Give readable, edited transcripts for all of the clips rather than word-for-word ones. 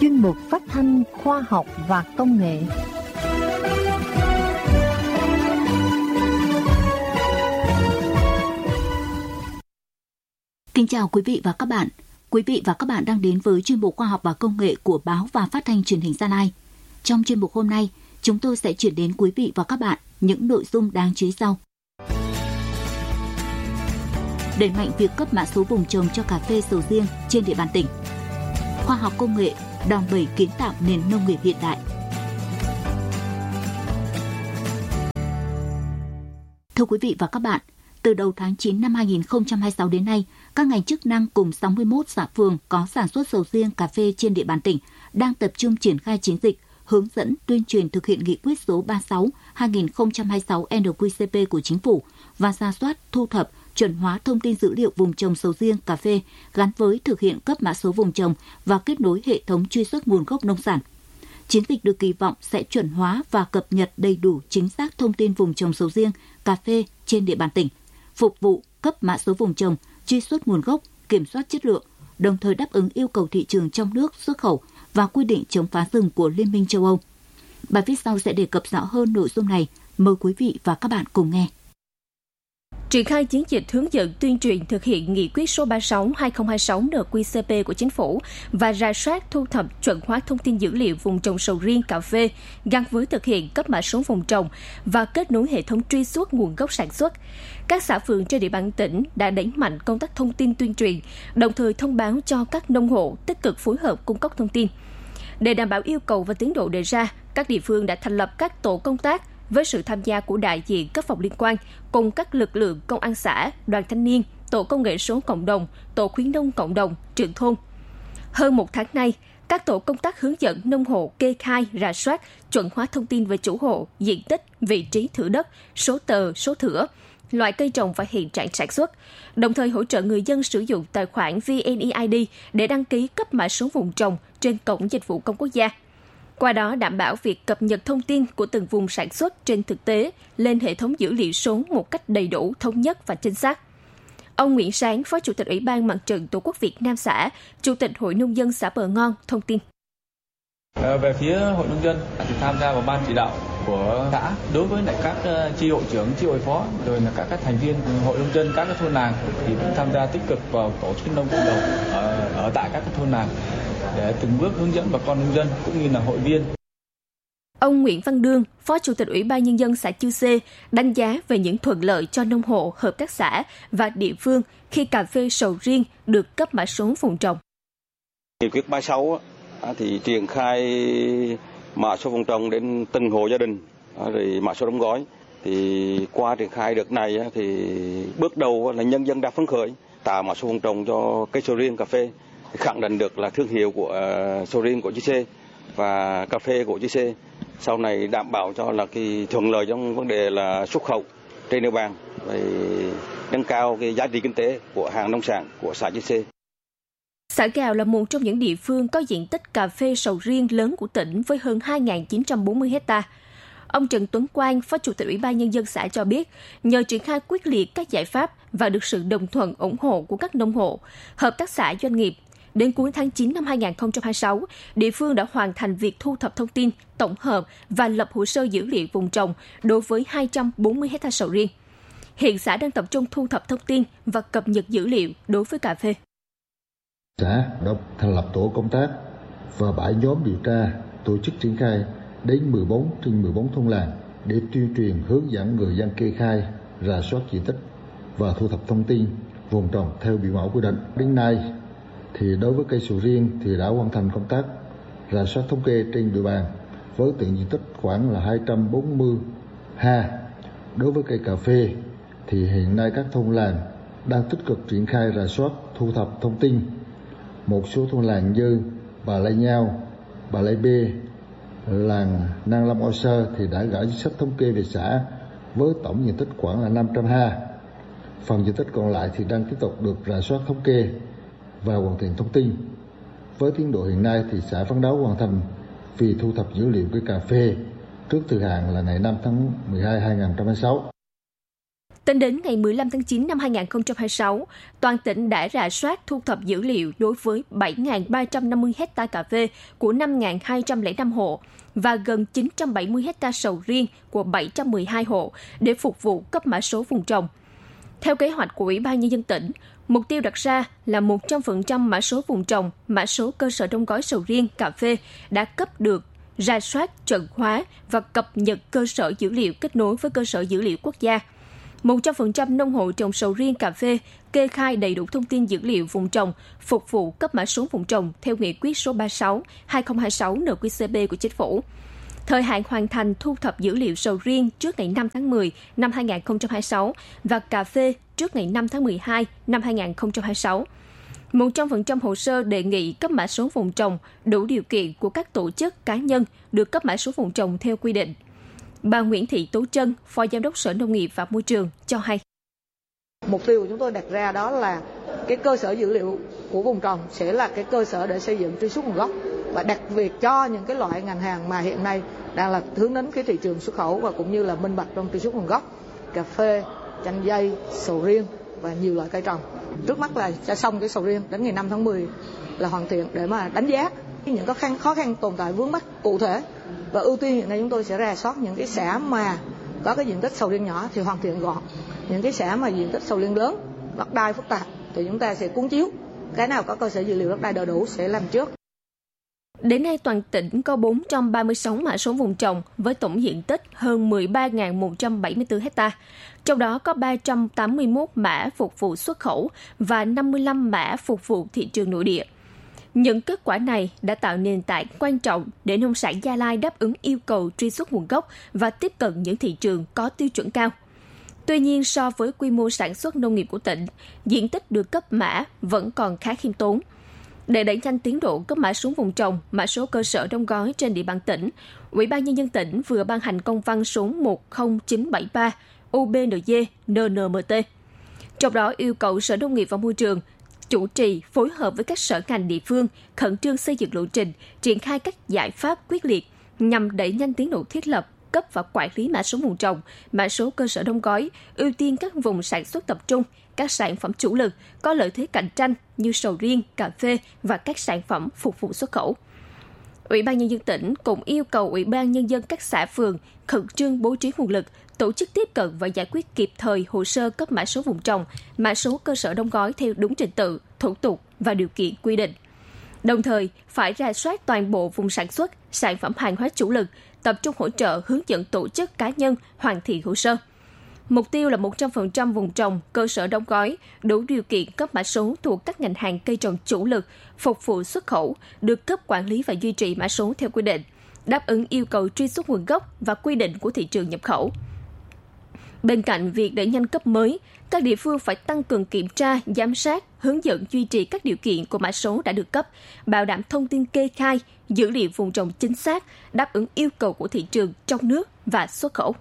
chuyên mục phát thanh khoa học và công nghệ. Kính chào quý vị và các bạn. Quý vị và các bạn đang đến với chuyên mục khoa học và công nghệ của báo và phát thanh truyền hình Gia Lai. Trong chuyên mục hôm nay, chúng tôi sẽ chuyển đến quý vị và các bạn những nội dung đáng chú ý sau. Đẩy mạnh việc cấp mã số vùng trồng cho cà phê sầu riêng trên địa bàn tỉnh. Khoa học công nghệ đòn bẩy kiến tạo nền nông nghiệp hiện đại. Thưa quý vị và các bạn, từ đầu tháng 9 năm 2026 đến nay, các ngành chức năng cùng 61 xã phường có sản xuất sầu riêng cà phê trên địa bàn tỉnh đang tập trung triển khai chiến dịch hướng dẫn tuyên truyền thực hiện nghị quyết số 36/2026 NQCP của Chính phủ và rà soát, thu thập, chuẩn hóa thông tin dữ liệu vùng trồng sầu riêng cà phê gắn với thực hiện cấp mã số vùng trồng và kết nối hệ thống truy xuất nguồn gốc nông sản. Chiến dịch được kỳ vọng sẽ chuẩn hóa và cập nhật đầy đủ chính xác thông tin vùng trồng sầu riêng cà phê trên địa bàn tỉnh, phục vụ cấp mã số vùng trồng, truy xuất nguồn gốc, kiểm soát chất lượng, đồng thời đáp ứng yêu cầu thị trường trong nước xuất khẩu và quy định chống phá rừng của Liên minh châu Âu. Bài viết sau sẽ đề cập rõ hơn nội dung này. Mời quý vị và các bạn cùng nghe. Triển khai chiến dịch hướng dẫn tuyên truyền thực hiện nghị quyết số 36/2026 NQCP của Chính phủ và rà soát, thu thập, chuẩn hóa thông tin dữ liệu vùng trồng sầu riêng cà phê gắn với thực hiện cấp mã số vùng trồng và kết nối hệ thống truy xuất nguồn gốc sản xuất. Các xã phường trên địa bàn tỉnh đã đẩy mạnh công tác thông tin tuyên truyền, đồng thời thông báo cho các nông hộ tích cực phối hợp cung cấp thông tin. Để đảm bảo yêu cầu và tiến độ đề ra, các địa phương đã thành lập các tổ công tác với sự tham gia của đại diện các phòng liên quan cùng các lực lượng công an xã, đoàn thanh niên, tổ công nghệ số cộng đồng, tổ khuyến nông cộng đồng, trưởng thôn. Hơn một tháng nay, các tổ công tác hướng dẫn nông hộ kê khai, rà soát, chuẩn hóa thông tin về chủ hộ, diện tích, vị trí thửa đất, số tờ, số thửa, loại cây trồng và hiện trạng sản xuất, đồng thời hỗ trợ người dân sử dụng tài khoản VNeID để đăng ký cấp mã số vùng trồng trên Cổng Dịch vụ Công Quốc gia. Qua đó đảm bảo việc cập nhật thông tin của từng vùng sản xuất trên thực tế lên hệ thống dữ liệu số một cách đầy đủ, thống nhất và chính xác. Ông Nguyễn Sáng, Phó Chủ tịch Ủy ban Mặt trận Tổ quốc Việt Nam xã, Chủ tịch Hội Nông dân xã Bờ Ngon thông tin. Về phía Hội Nông dân thì tham gia vào ban chỉ đạo của xã, đối với lại các chi hội trưởng, chi hội phó, rồi là các thành viên Hội Nông dân các thôn làng thì cũng tham gia tích cực vào tổ khuyến nông cộng đồng ở tại các thôn làng để từng bước hướng dẫn bà con nông dân cũng như là hội viên. Ông Nguyễn Văn Đương, Phó Chủ tịch Ủy ban Nhân dân xã Chư Sê đánh giá về những thuận lợi cho nông hộ, hợp tác xã và địa phương khi cà phê sầu riêng được cấp mã số vùng trồng. Nghị quyết 36 thì triển khai mã số vùng trồng đến từng hộ gia đình, rồi mã số đóng gói. Thì qua triển khai đợt này thì bước đầu là nhân dân đã phấn khởi tạo mã số vùng trồng cho cây sầu riêng cà phê, khẳng định được là thương hiệu của sầu riêng của Chư Sê và cà phê của Chư Sê. Sau này đảm bảo cho là cái thuận lợi trong vấn đề là xuất khẩu trên địa bàn, nâng cao cái giá trị kinh tế của hàng nông sản của xã Chư Sê. Xã Gào là một trong những địa phương có diện tích cà phê sầu riêng lớn của tỉnh với hơn 2.940 ha. Ông Trần Tuấn Quang, Phó Chủ tịch Ủy ban Nhân dân xã cho biết, nhờ triển khai quyết liệt các giải pháp và được sự đồng thuận ủng hộ của các nông hộ, hợp tác xã doanh nghiệp, đến cuối tháng 9 năm 2026, địa phương đã hoàn thành việc thu thập thông tin, tổng hợp và lập hồ sơ dữ liệu vùng trồng đối với 240 ha sầu riêng. Hiện xã đang tập trung thu thập thông tin và cập nhật dữ liệu đối với cà phê. Xã đã thành lập tổ công tác và 7 nhóm điều tra tổ chức triển khai đến 14 trên 14 thôn làng để tuyên truyền hướng dẫn người dân kê khai, rà soát diện tích và thu thập thông tin vùng trồng theo biểu mẫu quy định. Đến nay thì đối với cây sầu riêng thì đã hoàn thành công tác rà soát thống kê trên địa bàn với tổng diện tích khoảng là 240 ha. Đối với cây cà phê thì hiện nay các thôn làng đang tích cực triển khai rà soát, thu thập thông tin. Một số thôn làng như Bà Lai Nhau, Bà Lai B, làng Nang Long Âu Sơ thì đã gửi danh sách thống kê về xã với tổng diện tích khoảng là 500 ha. Phần diện tích còn lại thì đang tiếp tục được rà soát thống kê và hoàn thiện thông tin. Với tiến độ hiện nay thì xã phấn đấu hoàn thành vì thu thập dữ liệu cây cà phê trước thời hạn là ngày 5 tháng 12 2026. Tính đến ngày 15 tháng 9 năm 2026, toàn tỉnh đã rà soát thu thập dữ liệu đối với 7.350 hectare cà phê của 5.205 hộ và gần 970 hectare sầu riêng của 712 hộ để phục vụ cấp mã số vùng trồng. Theo kế hoạch của Ủy ban Nhân dân tỉnh, mục tiêu đặt ra là 100% mã số vùng trồng, mã số cơ sở đóng gói sầu riêng, cà phê đã cấp được, rà soát, chuẩn hóa và cập nhật cơ sở dữ liệu kết nối với cơ sở dữ liệu quốc gia. 100% nông hộ trồng sầu riêng, cà phê kê khai đầy đủ thông tin dữ liệu vùng trồng, phục vụ cấp mã số vùng trồng theo nghị quyết số 36/2026 NQCP của Chính phủ. Thời hạn hoàn thành thu thập dữ liệu sầu riêng trước ngày 5 tháng 10 năm 2026 và cà phê trước ngày 5 tháng 12 năm 2026. 100% hồ sơ đề nghị cấp mã số vùng trồng đủ điều kiện của các tổ chức cá nhân được cấp mã số vùng trồng theo quy định. Bà Nguyễn Thị Tố Trân, Phó Giám đốc Sở Nông nghiệp và Môi trường cho hay. Mục tiêu của chúng tôi đặt ra đó là cái cơ sở dữ liệu của vùng trồng sẽ là cái cơ sở để xây dựng truy xuất nguồn gốc, và đặc biệt cho những cái loại ngành hàng mà hiện nay đang là hướng đến cái thị trường xuất khẩu và cũng như là minh bạch trong truy xuất nguồn gốc, cà phê, chanh dây, sầu riêng và nhiều loại cây trồng. Trước mắt là sẽ xong cái sầu riêng đến ngày 5 tháng 10 là hoàn thiện để mà đánh giá những khó khăn tồn tại vướng mắc cụ thể, và ưu tiên hiện nay chúng tôi sẽ rà soát những cái xã mà có cái diện tích sầu riêng nhỏ thì hoàn thiện gọn, những cái xã mà diện tích sầu riêng lớn, đất đai phức tạp thì chúng ta sẽ cuốn chiếu, cái nào có cơ sở dữ liệu đất đai đầy đủ sẽ làm trước. Đến nay, toàn tỉnh có 436 mã số vùng trồng với tổng diện tích hơn 13.174 ha. Trong đó có 381 mã phục vụ xuất khẩu và 55 mã phục vụ thị trường nội địa. Những kết quả này đã tạo nền tảng quan trọng để nông sản Gia Lai đáp ứng yêu cầu truy xuất nguồn gốc và tiếp cận những thị trường có tiêu chuẩn cao. Tuy nhiên, so với quy mô sản xuất nông nghiệp của tỉnh, diện tích được cấp mã vẫn còn khá khiêm tốn. Để đẩy nhanh tiến độ cấp mã số vùng trồng, mã số cơ sở đóng gói trên địa bàn tỉnh, Ủy ban Nhân dân tỉnh vừa ban hành công văn số 10973 UBND-NNMT. Trong đó yêu cầu Sở Nông nghiệp và Môi trường chủ trì phối hợp với các sở ngành địa phương khẩn trương xây dựng lộ trình, triển khai các giải pháp quyết liệt nhằm đẩy nhanh tiến độ thiết lập, cấp và quản lý mã số vùng trồng, mã số cơ sở đóng gói, ưu tiên các vùng sản xuất tập trung, các sản phẩm chủ lực có lợi thế cạnh tranh như sầu riêng, cà phê và các sản phẩm phục vụ xuất khẩu. Ủy ban Nhân dân tỉnh cũng yêu cầu Ủy ban Nhân dân các xã phường khẩn trương bố trí nguồn lực, tổ chức tiếp cận và giải quyết kịp thời hồ sơ cấp mã số vùng trồng, mã số cơ sở đóng gói theo đúng trình tự, thủ tục và điều kiện quy định. Đồng thời, phải rà soát toàn bộ vùng sản xuất, sản phẩm hàng hóa chủ lực, tập trung hỗ trợ hướng dẫn tổ chức cá nhân hoàn thiện hồ sơ. Mục tiêu là 100% vùng trồng, cơ sở đóng gói, đủ điều kiện cấp mã số thuộc các ngành hàng cây trồng chủ lực, phục vụ xuất khẩu, được cấp quản lý và duy trì mã số theo quy định, đáp ứng yêu cầu truy xuất nguồn gốc và quy định của thị trường nhập khẩu. Bên cạnh việc đẩy nhanh cấp mới, các địa phương phải tăng cường kiểm tra, giám sát, hướng dẫn duy trì các điều kiện của mã số đã được cấp, bảo đảm thông tin kê khai, dữ liệu vùng trồng chính xác, đáp ứng yêu cầu của thị trường trong nước và xuất khẩu.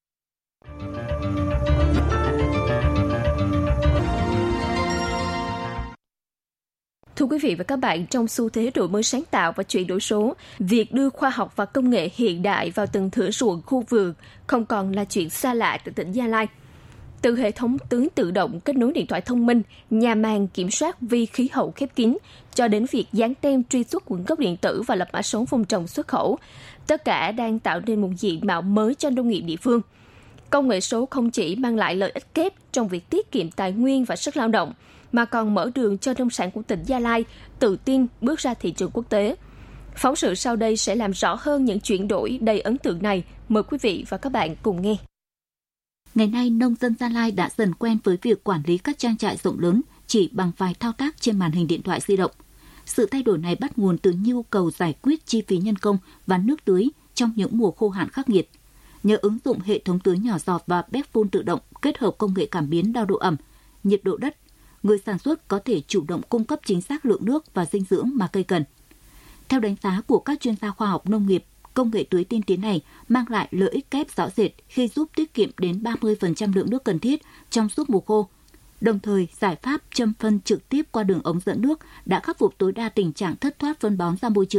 Thưa quý vị và các bạn, trong xu thế đổi mới sáng tạo và chuyển đổi số, việc đưa khoa học và công nghệ hiện đại vào từng thửa ruộng khu vườn không còn là chuyện xa lạ tại tỉnh Gia Lai. Từ hệ thống tưới tự động kết nối điện thoại thông minh, nhà màng kiểm soát vi khí hậu khép kín, cho đến việc dán tem truy xuất nguồn gốc điện tử và lập mã số vùng trồng xuất khẩu, tất cả đang tạo nên một diện mạo mới cho nông nghiệp địa phương. Công nghệ số không chỉ mang lại lợi ích kép trong việc tiết kiệm tài nguyên và sức lao động, mà còn mở đường cho nông sản của tỉnh Gia Lai tự tin bước ra thị trường quốc tế. Phóng sự sau đây sẽ làm rõ hơn những chuyển đổi đầy ấn tượng này. Mời quý vị và các bạn cùng nghe. Ngày nay, nông dân Gia Lai đã dần quen với việc quản lý các trang trại rộng lớn chỉ bằng vài thao tác trên màn hình điện thoại di động. Sự thay đổi này bắt nguồn từ nhu cầu giải quyết chi phí nhân công và nước tưới trong những mùa khô hạn khắc nghiệt. Nhờ ứng dụng hệ thống tưới nhỏ giọt và bếp phun tự động kết hợp công nghệ cảm biến đo độ ẩm, nhiệt độ đất, người sản xuất có thể chủ động cung cấp chính xác lượng nước và dinh dưỡng mà cây cần. Theo đánh giá của các chuyên gia khoa học nông nghiệp, công nghệ tưới tiên tiến này mang lại lợi ích kép rõ rệt khi giúp tiết kiệm đến 30% lượng nước cần thiết trong suốt mùa khô. Đồng thời, giải pháp châm phân trực tiếp qua đường ống dẫn nước đã khắc phục tối đa tình trạng thất thoát phân bón ra môi trường,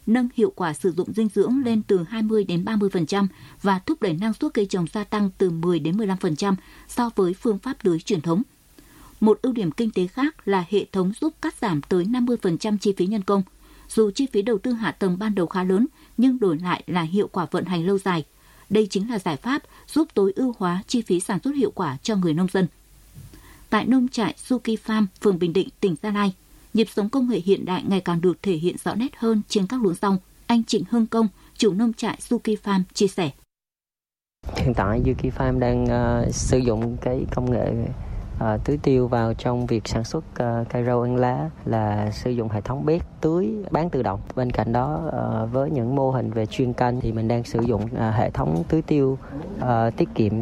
nâng hiệu quả sử dụng dinh dưỡng lên từ 20 đến 30% và thúc đẩy năng suất cây trồng gia tăng từ 10 đến 15% so với phương pháp tưới truyền thống. Một ưu điểm kinh tế khác là hệ thống giúp cắt giảm tới 50% chi phí nhân công. Dù chi phí đầu tư hạ tầng ban đầu khá lớn, nhưng đổi lại là hiệu quả vận hành lâu dài. Đây chính là giải pháp giúp tối ưu hóa chi phí sản xuất hiệu quả cho người nông dân. Tại nông trại Suki Farm, phường Bình Định, tỉnh Gia Lai, nhịp sống công nghệ hiện đại ngày càng được thể hiện rõ nét hơn trên các luống rau. Anh Trịnh Hưng Công, chủ nông trại Suki Farm chia sẻ. Hiện tại Suki Farm đang sử dụng cái công nghệ tưới tiêu vào trong việc sản xuất cây rau ăn lá, là sử dụng hệ thống bét tưới bán tự động. Bên cạnh đó, với những mô hình về chuyên canh thì mình đang sử dụng hệ thống tưới tiêu tiết kiệm